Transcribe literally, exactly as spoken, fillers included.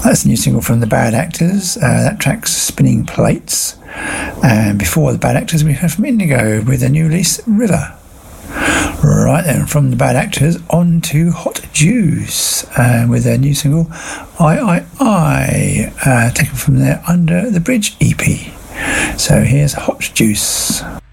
That's a new single from the Bad Actors. Uh, that track's Spinning Plates. And before the Bad Actors, we heard from Indigo with their new release, River. Right then, from the Bad Actors, on to Hot Juice uh, with their new single, I, I, I, uh, taken from their Under the Bridge E P. So here's Hot Juice.